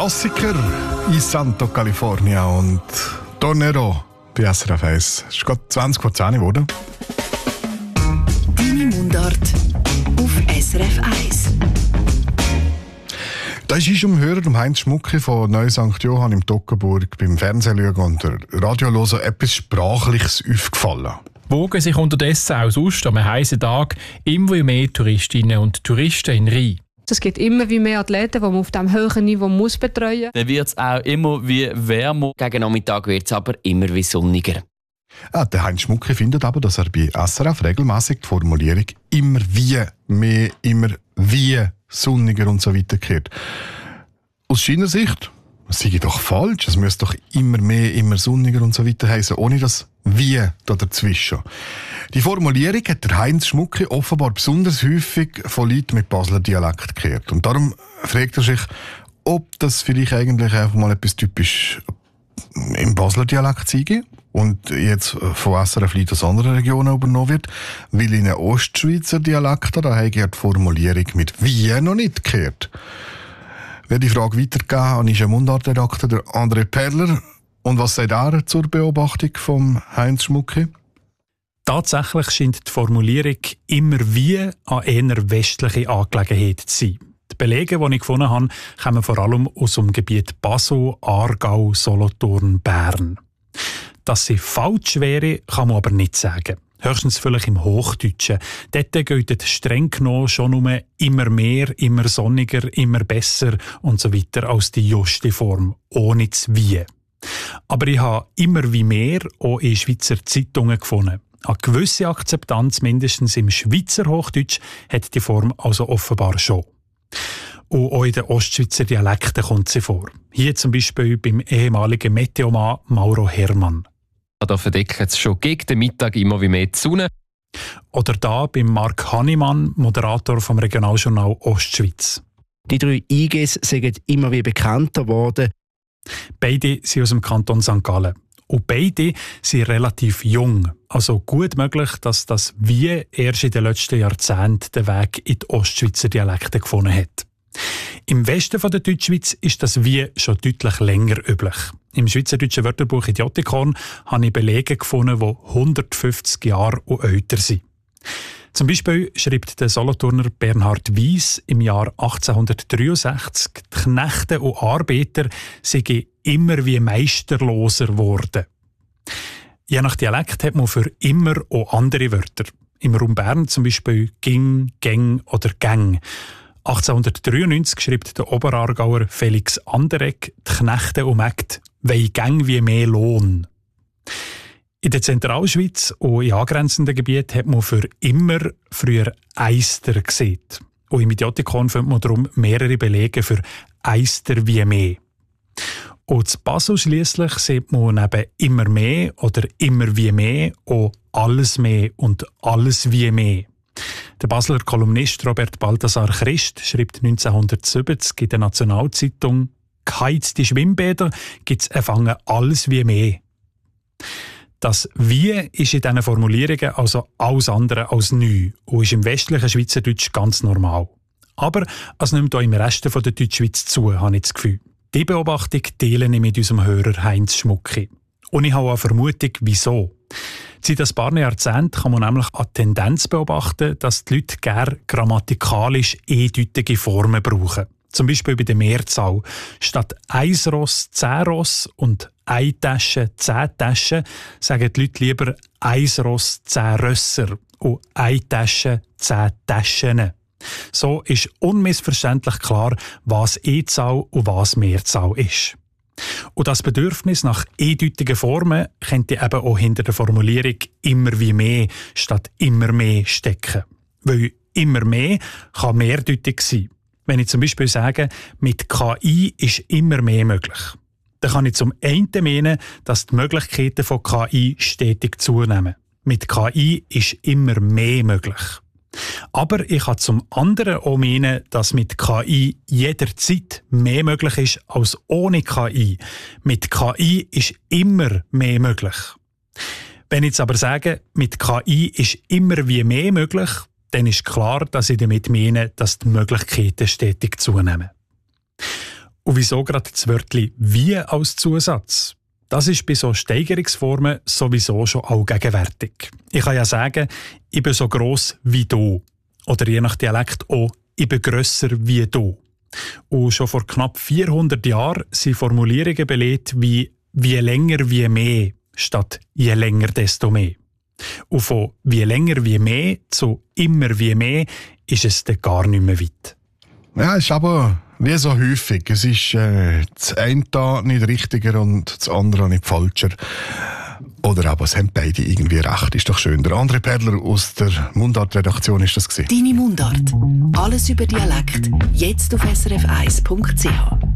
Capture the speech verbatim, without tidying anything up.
Klassiker in Santo California und Tornero bei S R F eins. Es ist gerade zwanzig vor zehn geworden. Deine Mundart auf S R F eins. Da ist uns Hörer, dem Heinz Schmucki von Neu Sankt Johann im Toggenburg beim Fernsehen und der Radio hören etwas Sprachliches aufgefallen. Wogen sich unterdessen auch sonst am heißen Tag immer mehr Touristinnen und Touristen in Rhein. Es gibt immer wie mehr Athleten, die man auf diesem höheren Niveau muss betreuen muss. Dann wird es auch immer wie wärmer. Gegen Nachmittag wird es aber immer wie sonniger. Ah, der Heinz Schmucki findet aber, dass er bei S R F regelmäßig die Formulierung immer wie mehr, immer wie sonniger und so weiter kehrt. Aus seiner Sicht, das sei doch falsch. Es müsste doch immer mehr, immer sonniger und so weiter heißen, ohne das Wie da dazwischen. Die Formulierung hat der Heinz Schmucki offenbar besonders häufig von Leuten mit Basler Dialekt gehört. Und darum fragt er sich, ob das vielleicht eigentlich einfach mal etwas typisch im Basler Dialekt sei und jetzt von S R F aus anderen Regionen übernommen wird, weil in einem Ostschweizer Dialekt da habe ich die Formulierung mit «wie» noch nicht gehört. Wer die Frage weitergegeben hat, ist ein Mundartredakteur, der André Perler. Und was sagt er zur Beobachtung von Heinz Schmucki? Tatsächlich scheint die Formulierung «immer wie» an eher westliche Angelegenheit zu sein. Die Belege, die ich gefunden habe, kommen vor allem aus dem Gebiet Basel, Aargau, Solothurn, Bern. Dass sie falsch wäre, kann man aber nicht sagen. Höchstens vielleicht im Hochdeutschen. Dort gilt streng genommen schon nur immer mehr, immer sonniger, immer besser und so weiter als die juste Form, ohne das Wie. Aber ich habe immer wie mehr auch in Schweizer Zeitungen gefunden. Eine gewisse Akzeptanz, mindestens im Schweizer Hochdeutsch, hat die Form also offenbar schon. Und auch in den Ostschweizer Dialekten kommt sie vor. Hier zum Beispiel beim ehemaligen Meteoman Mauro Hermann. Da verdeckt es schon gegen den Mittag immer wie mehr die Sonne. Oder da beim Mark Hannemann, Moderator vom Regionaljournal Ostschweiz. Die drei I Gs sind immer wie bekannter geworden. Beide sind aus dem Kanton Sankt Gallen. Und beide sind relativ jung. Also gut möglich, dass das Wie erst in den letzten Jahrzehnten den Weg in die Ostschweizer Dialekte gefunden hat. Im Westen der Deutschschweiz ist das Wie schon deutlich länger üblich. Im Schweizerdeutschen Wörterbuch Idiotikon habe ich Belege gefunden, die hundertfünfzig Jahre und älter sind. Zum Beispiel schreibt der Solothurner Bernhard Weiss im Jahr achtzehnhundertdreiundsechzig, die Knechte und Arbeiter seien immer wie meisterloser geworden. Je nach Dialekt hat man für immer auch andere Wörter. Im Raum Bern zum Beispiel ging, gäng oder gang. achtzehnhundertdreiundneunzig schreibt der Oberaargauer Felix Anderegg, die Knechte und Mägde «wei gang wie mehr Lohn». In der Zentralschweiz und in angrenzenden Gebieten hat man für immer früher Eister gesehen. Und im Idiotikon findet man darum mehrere Belege für Eister wie mehr. Und zu Basel schliesslich sieht man neben immer mehr oder immer wie mehr auch alles mehr und alles wie mehr. Der Basler Kolumnist Robert Balthasar Christ schreibt neunzehnhundertsiebzig in der Nationalzeitung «Geheizte Schwimmbäder gibt's erfangen alles wie mehr». Das «Wie» ist in diesen Formulierungen also alles andere als neu und ist im westlichen Schweizerdeutsch ganz normal. Aber es nimmt auch im Rest der Deutschschweiz zu, habe ich das Gefühl. Die Beobachtung teile ich mit unserem Hörer Heinz Schmucki. Und ich habe eine Vermutung, wieso. Seit ein paar Jahrzehnten kann man nämlich eine Tendenz beobachten, dass die Leute gerne grammatikalisch eindeutige Formen brauchen. Zum Beispiel bei der Mehrzahl. Statt «ein Ross» «zehn Ross» und «eine Tasche» «zehn Taschen» sagen die Leute lieber «ein Ross» «zehn Rösser» und «eine Tasche» «zehn Taschen». So ist unmissverständlich klar, was E-Zahl und was Mehrzahl ist. Und das Bedürfnis nach eindeutigen Formen könnte eben auch hinter der Formulierung «immer wie mehr» statt «immer mehr» stecken. Weil «immer mehr» kann mehrdeutig sein. Wenn ich zum Beispiel sage, mit K I ist immer mehr möglich, dann kann ich zum einen meinen, dass die Möglichkeiten von K I stetig zunehmen. Mit K I ist immer mehr möglich. Aber ich kann zum anderen auch meinen, dass mit K I jederzeit mehr möglich ist als ohne K I. Mit K I ist immer mehr möglich. Wenn ich jetzt aber sage, mit K I ist immer wie mehr möglich, dann ist klar, dass ich damit meine, dass die Möglichkeiten stetig zunehmen. Und wieso gerade das Wörtchen «wie» als Zusatz? Das ist bei so Steigerungsformen sowieso schon allgegenwärtig. Ich kann ja sagen, ich bin so gross wie du. Oder je nach Dialekt auch, ich bin grösser wie du. Und schon vor knapp vierhundert Jahren sind Formulierungen belegt wie «wie länger wie mehr» statt «je länger desto mehr». Und von «wie länger wie mehr» zu «immer wie mehr» ist es dann gar nicht mehr weit. Ja, ist aber wie so häufig. Es ist äh, das eine da nicht richtiger und das andere nicht falscher. Oder aber es haben beide irgendwie recht. Ist doch schön. Der André Perler aus der Mundart-Redaktion ist das gewesen. Deine Mundart. Alles über Dialekt. Jetzt auf s r f eins punkt c h.